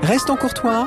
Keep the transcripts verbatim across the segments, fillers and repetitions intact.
Restons courtois,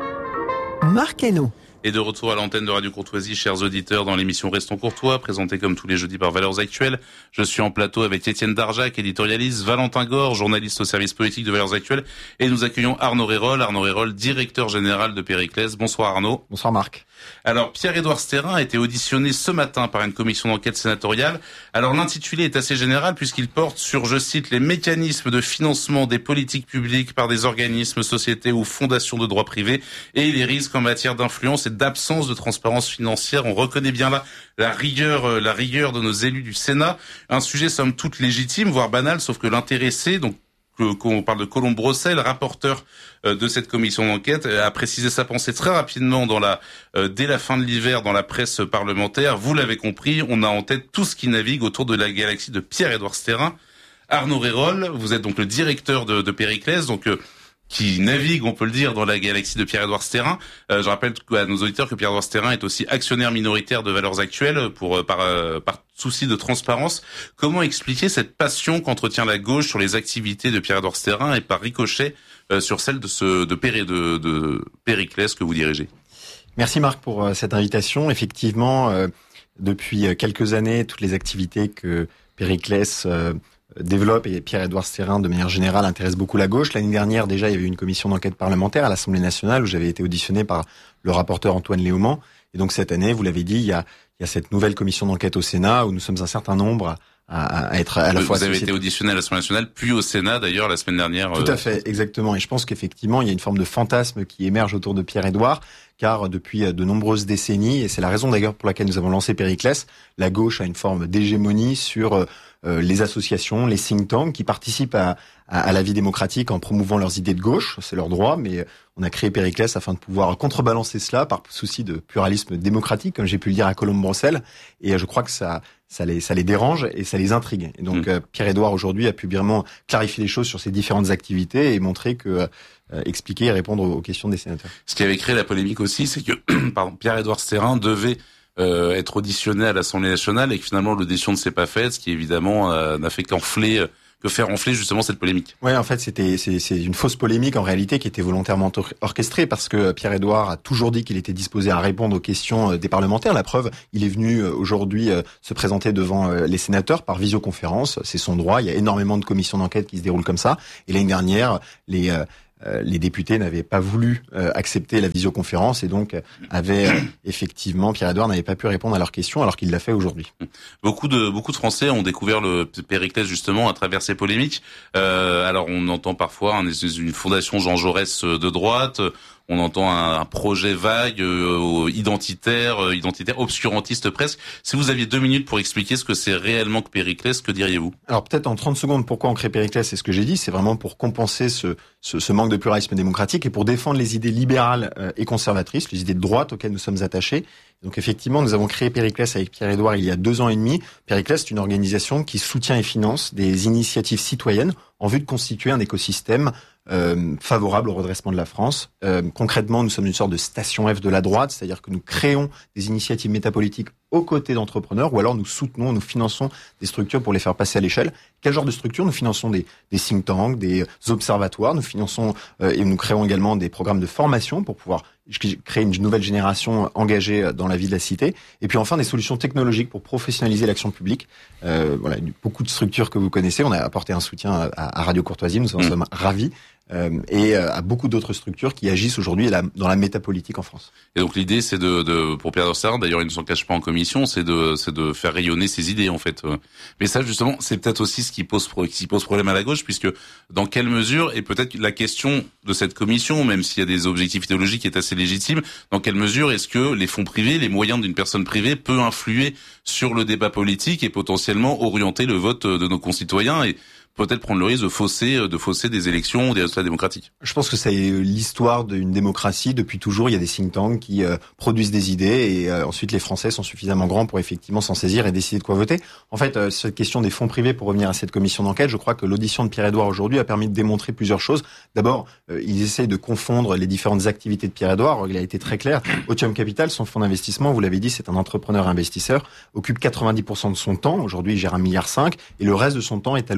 Marc Hainaut. Et de retour à l'antenne de Radio Courtoisie, chers auditeurs, dans l'émission Restons Courtois, présentée comme tous les jeudis par Valeurs Actuelles. Je suis en plateau avec Étienne Darjac, éditorialiste, Valentin Gore, journaliste au service politique de Valeurs Actuelles, et nous accueillons Arnaud Rérol, Arnaud Rérol, directeur général de Périclès. Bonsoir Arnaud. Bonsoir Marc. Alors, Pierre-Édouard Stérin a été auditionné ce matin par une commission d'enquête sénatoriale. Alors, l'intitulé est assez général puisqu'il porte sur, je cite, les mécanismes de financement des politiques publiques par des organismes, sociétés ou fondations de droit privé et les risques en matière d'influence et d'absence de transparence financière. On reconnaît bien là la rigueur, la rigueur de nos élus du Sénat. Un sujet somme toute légitime, voire banal, sauf que l'intéressé, donc qu'on parle de Colombe Brossel, rapporteur de cette commission d'enquête, a précisé sa pensée très rapidement dans la, dès la fin de l'hiver dans la presse parlementaire. Vous l'avez compris, on a en tête tout ce qui navigue autour de la galaxie de Pierre-Édouard Stérin. Arnaud Rérol, vous êtes donc le directeur de, de Périclès, donc euh, qui navigue, on peut le dire, dans la galaxie de Pierre-Édouard Stérin. Euh, je rappelle à nos auditeurs que Pierre-Édouard Stérin est aussi actionnaire minoritaire de Valeurs Actuelles pour par, euh, par souci de transparence. Comment expliquer cette passion qu'entretient la gauche sur les activités de Pierre-Édouard Stérin et par ricochet euh, sur celle de ce de, Péré, de, de Périclès que vous dirigez? Merci Marc pour euh, cette invitation. Effectivement, euh, depuis quelques années, toutes les activités que Périclès euh, développe et Pierre-Édouard Stérin de manière générale intéresse beaucoup la gauche. L'année dernière déjà, il y avait eu une commission d'enquête parlementaire à l'Assemblée nationale où j'avais été auditionné par le rapporteur Antoine Léaumont. Et donc cette année, vous l'avez dit, il y a, il y a cette nouvelle commission d'enquête au Sénat où nous sommes un certain nombre à, à être à la vous fois... Vous avez société... été auditionné à l'Assemblée nationale, puis au Sénat d'ailleurs la semaine dernière. Tout à fait, exactement. Et je pense qu'effectivement, il y a une forme de fantasme qui émerge autour de Pierre-Édouard, car depuis de nombreuses décennies, et c'est la raison d'ailleurs pour laquelle nous avons lancé Périclès, la gauche a une forme d'hégémonie sur euh, les associations, les think tanks qui participent à, à, à la vie démocratique en promouvant leurs idées de gauche, c'est leur droit, mais on a créé Périclès afin de pouvoir contrebalancer cela par souci de pluralisme démocratique, comme j'ai pu le dire à Colombe Brossel, et je crois que ça... Ça les, ça les dérange et ça les intrigue. Et donc, mmh. euh, Pierre-Édouard, aujourd'hui, a pu vraiment clarifier les choses sur ses différentes activités et montrer que, euh, expliquer et répondre aux questions des sénateurs. Ce qui avait créé la polémique aussi, c'est que pardon, Pierre-Édouard Stérin devait euh, être auditionné à l'Assemblée nationale et que finalement l'audition ne s'est pas faite, ce qui évidemment euh, n'a fait qu'enfler... Euh, que faire enfler justement cette polémique. Ouais, en fait, c'était c'est, c'est une fausse polémique en réalité qui était volontairement or- orchestrée parce que Pierre-Édouard a toujours dit qu'il était disposé à répondre aux questions des parlementaires. La preuve, il est venu aujourd'hui se présenter devant les sénateurs par visioconférence. C'est son droit. Il y a énormément de commissions d'enquête qui se déroulent comme ça. Et l'année dernière, les euh, les députés n'avaient pas voulu euh, accepter la visioconférence et donc avaient euh, effectivement Pierre-Édouard n'avait pas pu répondre à leurs questions alors qu'il l'a fait aujourd'hui. Beaucoup de beaucoup de Français ont découvert le Périclès justement à travers ces polémiques. Euh, alors on entend parfois hein, une fondation Jean Jaurès de droite. On entend un, un projet vague, euh, identitaire, euh, identitaire, obscurantiste presque. Si vous aviez deux minutes pour expliquer ce que c'est réellement que Périclès, que diriez-vous? Alors peut-être en trente secondes, pourquoi on crée Périclès, c'est ce que j'ai dit, c'est vraiment pour compenser ce, ce, ce manque de pluralisme démocratique et pour défendre les idées libérales euh, et conservatrices, les idées de droite auxquelles nous sommes attachés. Donc effectivement, nous avons créé Périclès avec Pierre-Édouard il y a deux ans et demi. Périclès, c'est une organisation qui soutient et finance des initiatives citoyennes en vue de constituer un écosystème Euh, favorable au redressement de la France. Euh, concrètement, nous sommes une sorte de station F de la droite, c'est-à-dire que nous créons des initiatives métapolitiques aux côtés d'entrepreneurs ou alors nous soutenons, nous finançons des structures pour les faire passer à l'échelle. Quel genre de structure? Nous finançons des, des think tanks, des observatoires, nous finançons euh, et nous créons également des programmes de formation pour pouvoir créer une nouvelle génération engagée dans la vie de la cité. Et puis enfin des solutions technologiques pour professionnaliser l'action publique. Euh, voilà, beaucoup de structures que vous connaissez. On a apporté un soutien à, à Radio Courtoisie, nous en mmh. sommes ravis. Euh, et euh, à beaucoup d'autres structures qui agissent aujourd'hui la, dans la métapolitique en France. Et donc l'idée, c'est de, de pour Pierre-Édouard Stérin, d'ailleurs il ne s'en cache pas en commission, c'est de, c'est de faire rayonner ses idées en fait. Mais ça justement, c'est peut-être aussi ce qui pose, qui pose problème à la gauche, puisque dans quelle mesure, et peut-être la question de cette commission, même s'il y a des objectifs idéologiques qui est assez légitime, dans quelle mesure est-ce que les fonds privés, les moyens d'une personne privée peut influer sur le débat politique et potentiellement orienter le vote de nos concitoyens et peut-être prendre le risque de fausser, de fausser des élections ou des résultats démocratiques. Je pense que c'est l'histoire d'une démocratie. Depuis toujours, il y a des think tanks qui euh, produisent des idées et euh, ensuite les Français sont suffisamment grands pour effectivement s'en saisir et décider de quoi voter. En fait, euh, cette question des fonds privés, pour revenir à cette commission d'enquête, je crois que l'audition de Pierre-Édouard aujourd'hui a permis de démontrer plusieurs choses. D'abord, euh, ils essayent de confondre les différentes activités de Pierre-Édouard. Il a été très clair. Otium Capital, son fonds d'investissement, vous l'avez dit, c'est un entrepreneur investisseur, occupe quatre-vingt-dix pour cent de son temps. Aujourd'hui, il gère un milliard cinq et le reste de son temps est alloué à deux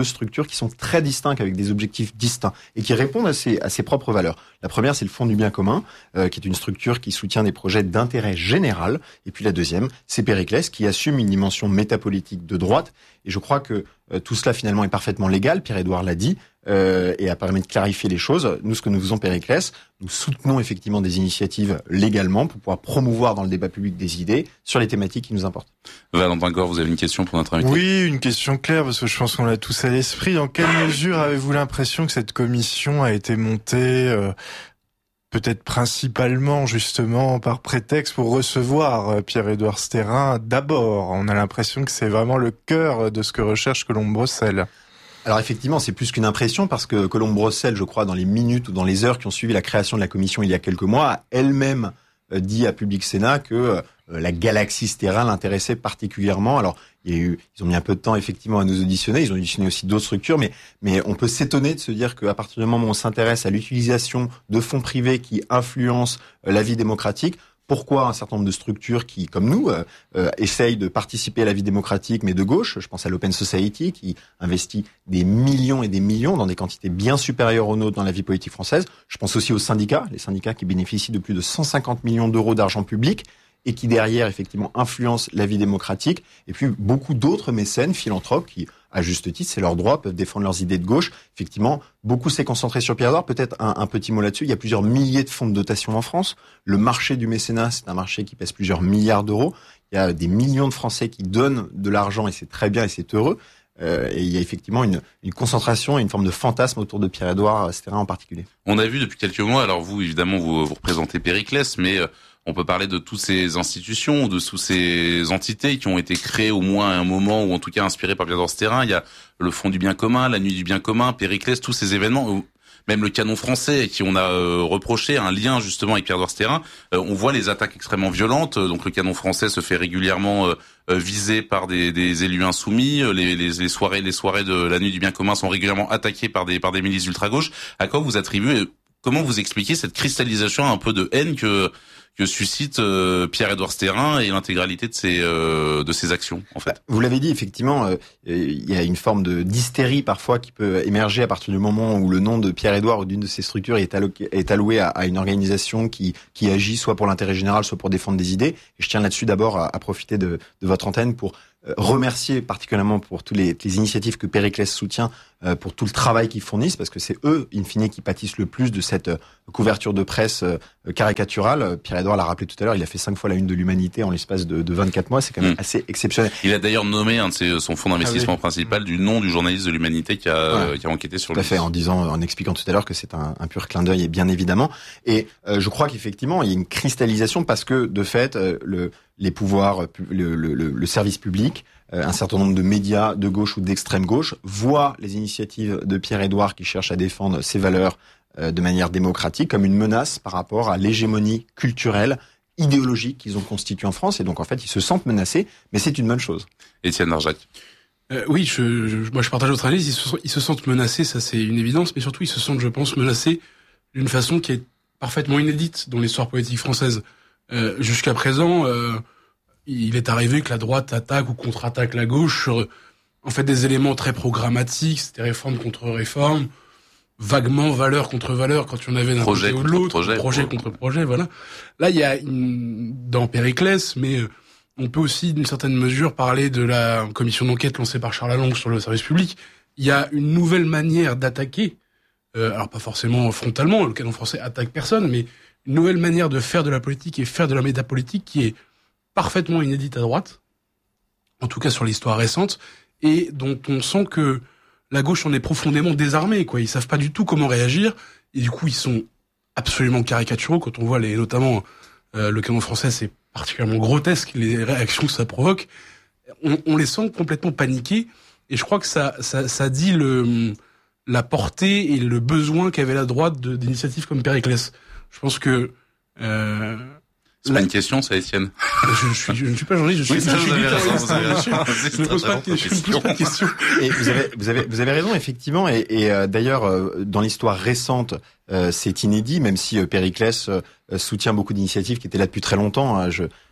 structures qui sont très distinctes, avec des objectifs distincts et qui répondent à ses, à ses propres valeurs. La première, c'est le Fonds du bien commun, euh, qui est une structure qui soutient des projets d'intérêt général. Et puis la deuxième, c'est Périclès, qui assume une dimension métapolitique de droite. Et je crois que euh, tout cela, finalement, est parfaitement légal. Pierre-Édouard l'a dit. Euh, et a permis de clarifier les choses. Nous, ce que nous faisons, Périclès, nous soutenons effectivement des initiatives légalement pour pouvoir promouvoir dans le débat public des idées sur les thématiques qui nous importent. Valentin Gore, vous avez une question pour notre invité? Oui, une question claire, parce que je pense qu'on l'a tous à l'esprit. Dans quelle mesure avez-vous l'impression que cette commission a été montée euh, peut-être principalement justement par prétexte pour recevoir euh, Pierre-Édouard Stérin d'abord? On a l'impression que c'est vraiment le cœur de ce que recherche Colombe-Brossel. Alors effectivement, c'est plus qu'une impression parce que Colombe-Brossel, je crois, dans les minutes ou dans les heures qui ont suivi la création de la commission il y a quelques mois, a elle-même euh, dit à Public Sénat que euh, la galaxie Stérin l'intéressait particulièrement. Alors, il y a eu, ils ont mis un peu de temps effectivement à nous auditionner. Ils ont auditionné aussi d'autres structures, mais mais on peut s'étonner de se dire qu'à partir du moment où on s'intéresse à l'utilisation de fonds privés qui influencent euh, la vie démocratique, pourquoi un certain nombre de structures qui, comme nous, euh, euh, essayent de participer à la vie démocratique, mais de gauche, je pense à l'Open Society, qui investit des millions et des millions dans des quantités bien supérieures aux nôtres dans la vie politique française. Je pense aussi aux syndicats, les syndicats qui bénéficient de plus de cent cinquante millions d'euros d'argent public et qui, derrière, effectivement, influencent la vie démocratique. Et puis, beaucoup d'autres mécènes, philanthropes, qui, à juste titre, c'est leur droit, peuvent défendre leurs idées de gauche. Effectivement, beaucoup s'est concentré sur Pierre-Édouard. Peut-être un, un petit mot là-dessus. Il y a plusieurs milliers de fonds de dotation en France. Le marché du mécénat, c'est un marché qui pèse plusieurs milliards d'euros. Il y a des millions de Français qui donnent de l'argent et c'est très bien et c'est heureux. Euh, et il y a effectivement une, une concentration et une forme de fantasme autour de Pierre-Édouard Stérin en particulier. On a vu depuis quelques mois, alors vous, évidemment, vous, vous représentez Périclès, mais euh, on peut parler de toutes ces institutions, de toutes ces entités qui ont été créées au moins à un moment, ou en tout cas inspirées par Pierre-Édouard Stérin. Il y a le Fonds du bien commun, la Nuit du bien commun, Périclès, tous ces événements, même le Canon français, qui on a euh, reproché un lien justement avec Pierre-Édouard Stérin. Euh, on voit les attaques extrêmement violentes. Donc le Canon français se fait régulièrement euh, euh, visé par des, des élus insoumis. Les, les, les soirées, les soirées de la Nuit du bien commun sont régulièrement attaquées par des par des milices ultra-gauche. À quoi vous attribuez, comment vous expliquez cette cristallisation un peu de haine que que suscite euh, Pierre-Édouard Stérin et l'intégralité de ses euh, de ses actions, en fait? Vous l'avez dit, effectivement, euh, il y a une forme de d'hystérie parfois qui peut émerger à partir du moment où le nom de Pierre-Édouard ou d'une de ses structures est alloué, est alloué à, à une organisation qui qui agit soit pour l'intérêt général, soit pour défendre des idées. Et je tiens là-dessus d'abord à, à profiter de, de votre antenne pour euh, remercier particulièrement pour toutes les, les initiatives que Périclès soutient, euh, pour tout le travail qu'ils fournissent, parce que c'est eux, in fine, qui pâtissent le plus de cette euh, couverture de presse euh, caricaturale. Pierre-Édouard l'a rappelé tout à l'heure, il a fait cinq fois la une de l'Humanité en l'espace de, de vingt-quatre mois, c'est quand même mmh. assez exceptionnel. Il a d'ailleurs nommé un de ses, son fonds d'investissement ah oui. principal du nom du journaliste de l'Humanité qui a, ouais. qui a enquêté sur tout lui. Tout à fait, en disant, en expliquant tout à l'heure que c'est un, un pur clin d'œil, et bien évidemment. Et euh, je crois qu'effectivement, il y a une cristallisation parce que, de fait, euh, le, les pouvoirs, le, le, le, le service public, euh, un certain nombre de médias de gauche ou d'extrême gauche voient les initiatives de Pierre-Édouard qui cherche à défendre ses valeurs euh, de manière démocratique comme une menace par rapport à l'hégémonie culturelle, idéologique qu'ils ont constituée en France. Et donc, en fait, ils se sentent menacés, mais c'est une bonne chose. Étienne Larjac. Euh, oui, je, je, moi je partage votre analyse. Ils se, ils se sentent menacés, ça c'est une évidence, mais surtout ils se sentent, je pense, menacés d'une façon qui est parfaitement inédite dans l'histoire politique française. Euh, jusqu'à présent, euh, il est arrivé que la droite attaque ou contre-attaque la gauche sur, en fait, des éléments très programmatiques, c'était réforme contre réforme, vaguement valeur contre valeur quand il y en avait d'un côté ou de l'autre, projet, projet pour... contre projet, voilà. Là, il y a une, dans Périclès, mais on peut aussi, d'une certaine mesure, parler de la commission d'enquête lancée par Charles Allonge sur le service public. Il y a une nouvelle manière d'attaquer, euh, alors pas forcément frontalement, le Canon français attaque personne, mais une nouvelle manière de faire de la politique et faire de la métapolitique qui est parfaitement inédite à droite, en tout cas sur l'histoire récente, et dont on sent que la gauche en est profondément désarmée, quoi. Ils savent pas du tout comment réagir, et du coup ils sont absolument caricaturaux quand on voit les, notamment euh, le Canon français, c'est particulièrement grotesque les réactions que ça provoque. On, on les sent complètement paniqués, et je crois que ça, ça, ça dit le, la portée et le besoin qu'avait la droite de, d'initiatives comme Périclès. Je pense que euh, c'est pas une question, ça, Étienne. Je, je, suis, je ne suis pas journaliste, je suis, oui, je suis guitariste. Je ne pose pas de questions. Question. Et vous avez, vous avez, vous avez raison, effectivement. Et, et euh, d'ailleurs, euh, dans l'histoire récente, euh, c'est inédit, même si euh, Périclès euh, soutient beaucoup d'initiatives qui étaient là depuis très longtemps. Hein. Je,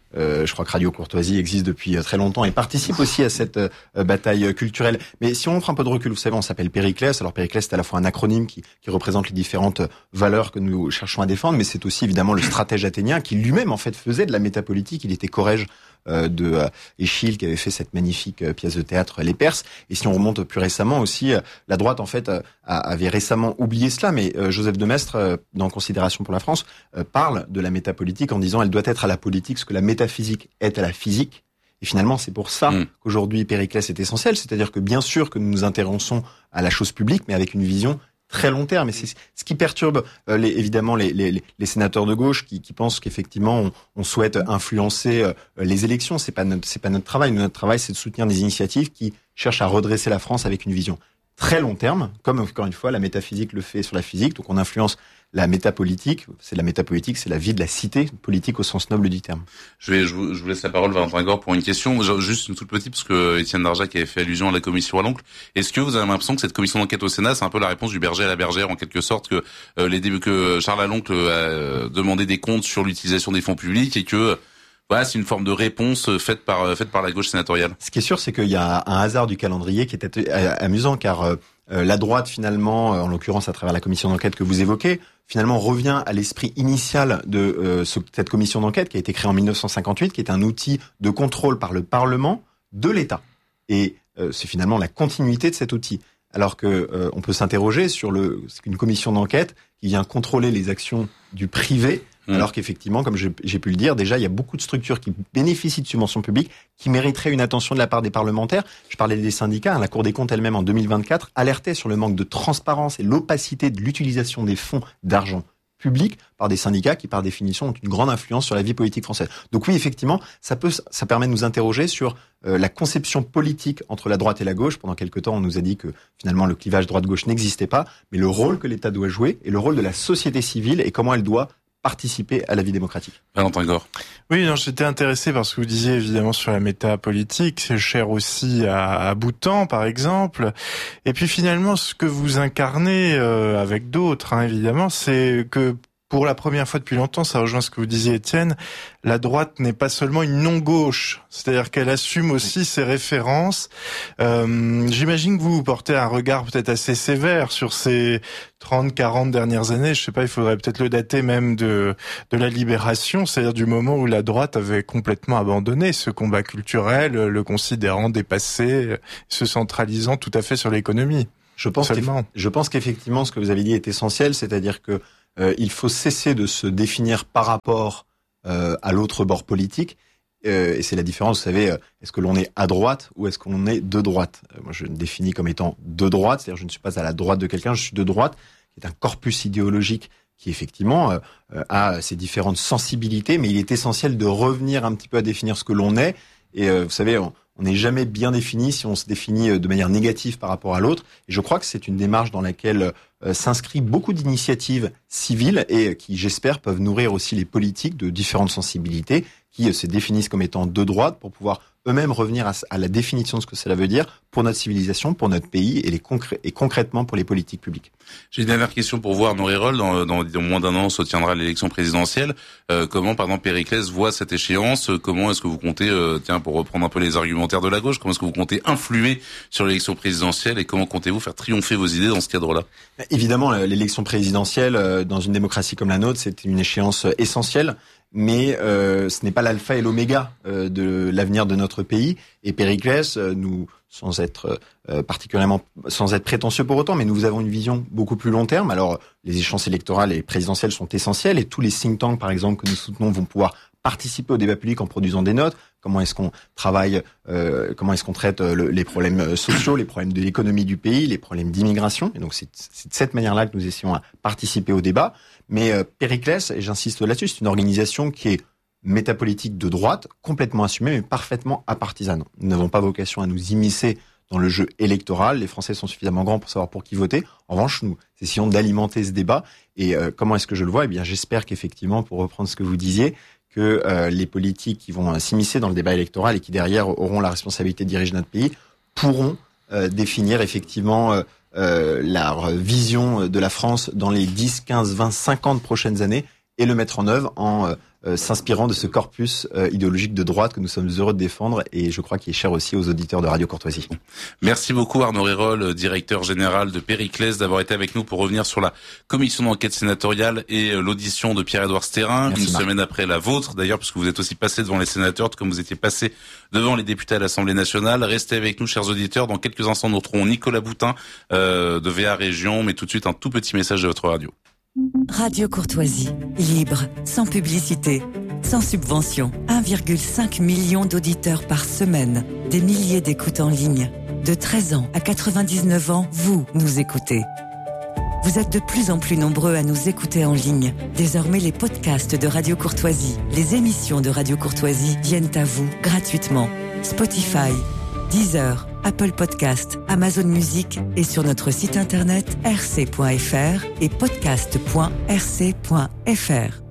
Euh, je crois que Radio Courtoisie existe depuis très longtemps et participe aussi à cette euh, bataille culturelle. Mais si on prend un peu de recul, vous savez, on s'appelle Périclès. Alors Périclès, c'est à la fois un acronyme qui, qui représente les différentes valeurs que nous cherchons à défendre, mais c'est aussi évidemment le stratège athénien qui lui-même en fait faisait de la métapolitique. Il était corrège euh, de euh, Échille qui avait fait cette magnifique euh, pièce de théâtre Les Perses. Et si on remonte plus récemment aussi, euh, la droite en fait euh, avait récemment oublié cela, mais euh, Joseph de Maistre, euh, dans Considération pour la France, euh, parle de la métapolitique en disant elle doit être à la politique ce que la métaphysique est à la physique. Et finalement, c'est pour ça mmh. qu'aujourd'hui Périclès est essentiel. C'est-à-dire que bien sûr que nous nous intéressons à la chose publique, mais avec une vision très long terme. Et c'est ce qui perturbe euh, les, évidemment les, les, les sénateurs de gauche qui, qui pensent qu'effectivement on, on souhaite influencer euh, les élections. C'est pas notre, c'est pas notre travail. Notre travail, c'est de soutenir des initiatives qui cherchent à redresser la France avec une vision très long terme, comme encore une fois la métaphysique le fait sur la physique. Donc on influence la métapolitique, c'est la métapolitique, c'est la vie de la cité politique au sens noble du terme. Je vais, je vous, je vous laisse la parole, Valentin Gore, pour une question, juste une toute petite, parce que Étienne Darjac avait fait allusion à la commission à l'oncle. Est-ce que vous avez l'impression que cette commission d'enquête au Sénat, c'est un peu la réponse du berger à la bergère, en quelque sorte, que euh, les débuts que Charles Aloncle a demandé des comptes sur l'utilisation des fonds publics et que voilà, c'est une forme de réponse faite par faite par la gauche sénatoriale. Ce qui est sûr, c'est qu'il y a un hasard du calendrier qui est amusant, car euh, la droite, finalement, en l'occurrence à travers la commission d'enquête que vous évoquez, finalement revient à l'esprit initial de euh, ce, cette commission d'enquête qui a été créée en mille neuf cent cinquante-huit, qui est un outil de contrôle par le Parlement de l'État. Et euh, c'est finalement la continuité de cet outil. Alors que euh, on peut s'interroger sur le c'est une commission d'enquête qui vient contrôler les actions du privé. Alors qu'effectivement, comme j'ai pu le dire, déjà, il y a beaucoup de structures qui bénéficient de subventions publiques qui mériteraient une attention de la part des parlementaires. Je parlais des syndicats. La Cour des comptes elle-même, en deux mille vingt-quatre, alertait sur le manque de transparence et l'opacité de l'utilisation des fonds d'argent public par des syndicats qui, par définition, ont une grande influence sur la vie politique française. Donc oui, effectivement, ça peut, ça permet de nous interroger sur euh, la conception politique entre la droite et la gauche. Pendant quelque temps, on nous a dit que finalement le clivage droite-gauche n'existait pas, mais le rôle que l'État doit jouer et le rôle de la société civile et comment elle doit participer à la vie démocratique. Valentin Gore. Oui, non, j'étais intéressé par ce que vous disiez évidemment sur la métapolitique, c'est cher aussi à, à Boutan par exemple. Et puis finalement, ce que vous incarnez euh, avec d'autres, hein, évidemment, c'est que pour la première fois depuis longtemps, ça rejoint ce que vous disiez Étienne, la droite n'est pas seulement une non-gauche, c'est-à-dire qu'elle assume aussi ses références. Euh, j'imagine que vous, vous portez un regard peut-être assez sévère sur ces trente, quarante dernières années, je sais pas, il faudrait peut-être le dater même de, de la libération, c'est-à-dire du moment où la droite avait complètement abandonné ce combat culturel, le considérant dépassé, se centralisant tout à fait sur l'économie. Je pense, je pense qu'effectivement, ce que vous avez dit est essentiel, c'est-à-dire que Euh, il faut cesser de se définir par rapport euh, à l'autre bord politique. Euh, et c'est la différence, vous savez, euh, est-ce que l'on est à droite ou est-ce qu'on est de droite euh, Moi, je me définis comme étant de droite, c'est-à-dire je ne suis pas à la droite de quelqu'un, je suis de droite, qui est un corpus idéologique qui effectivement euh, euh, a ses différentes sensibilités, mais il est essentiel de revenir un petit peu à définir ce que l'on est. Et euh, vous savez, on on n'est jamais bien défini si on se définit de manière négative par rapport à l'autre. Et je crois que c'est une démarche dans laquelle euh, s'inscrit beaucoup d'initiatives civiles et euh, qui, j'espère, peuvent nourrir aussi les politiques de différentes sensibilités qui euh, se définissent comme étant de droite pour pouvoir eux-mêmes revenir à, à la définition de ce que cela veut dire pour notre civilisation, pour notre pays et, les concré- et concrètement pour les politiques publiques. J'ai une dernière question pour vous, Arnaud Rérol. Dans, dans, dans moins d'un an, se tiendra l'élection présidentielle. Euh, comment, par exemple, Périclès voit cette échéance? Comment est-ce que vous comptez, euh, tiens, pour reprendre un peu les argumentaires de la gauche, comment est-ce que vous comptez influer sur l'élection présidentielle et comment comptez-vous faire triompher vos idées dans ce cadre-là? Évidemment, l'élection présidentielle, dans une démocratie comme la nôtre, c'est une échéance essentielle. Mais euh, ce n'est pas l'alpha et l'oméga euh, de l'avenir de notre pays. Et Périclès, euh, nous, sans être euh, particulièrement, sans être prétentieux pour autant, mais nous avons une vision beaucoup plus long terme. Alors, les échéances électorales et présidentielles sont essentielles, et tous les think tanks, par exemple, que nous soutenons, vont pouvoir participer au débat public en produisant des notes. Comment est-ce qu'on travaille, euh, comment est-ce qu'on traite le, les problèmes sociaux, les problèmes de l'économie du pays, les problèmes d'immigration. Et donc, c'est, c'est de cette manière-là que nous essayons à participer au débat. Mais euh, Périclès, et j'insiste là-dessus, c'est une organisation qui est métapolitique de droite, complètement assumée, mais parfaitement apartisane. Nous n'avons pas vocation à nous immiscer dans le jeu électoral. Les Français sont suffisamment grands pour savoir pour qui voter. En revanche, nous essayons d'alimenter ce débat. Et euh, comment est-ce que je le vois ? Eh bien, j'espère qu'effectivement, pour reprendre ce que vous disiez, que euh, les politiques qui vont euh, s'immiscer dans le débat électoral et qui derrière auront la responsabilité de diriger notre pays pourront euh, définir effectivement euh, euh, la vision de la France dans les dix, quinze, vingt, cinquante prochaines années et le mettre en œuvre en euh, euh, s'inspirant de ce corpus euh, idéologique de droite que nous sommes heureux de défendre et je crois qu'il est cher aussi aux auditeurs de Radio Courtoisie. Merci beaucoup Arnaud Rérol, directeur général de Périclès, d'avoir été avec nous pour revenir sur la commission d'enquête sénatoriale et l'audition de Pierre-Édouard Stérin, Merci, une Marc. semaine après la vôtre d'ailleurs, puisque vous êtes aussi passé devant les sénateurs, tout comme vous étiez passé devant les députés à l'Assemblée nationale. Restez avec nous, chers auditeurs. Dans quelques instants, nous retrouvons Nicolas Boutin euh, de V A Région, mais tout de suite un tout petit message de votre radio. Radio Courtoisie, libre, sans publicité, sans subvention. un virgule cinq million d'auditeurs par semaine, des milliers d'écoutes en ligne. De treize ans à quatre-vingt-dix-neuf ans, vous nous écoutez. Vous êtes de plus en plus nombreux à nous écouter en ligne. Désormais, les podcasts de Radio Courtoisie, les émissions de Radio Courtoisie viennent à vous gratuitement. Spotify, Deezer, Apple Podcast, Amazon Music et sur notre site internet r c point f r et podcast point r c point f r.